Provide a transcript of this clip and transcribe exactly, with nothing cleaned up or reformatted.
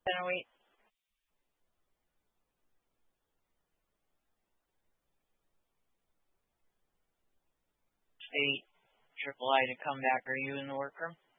Gonna wait. State triple I to come back. Are you in the workroom?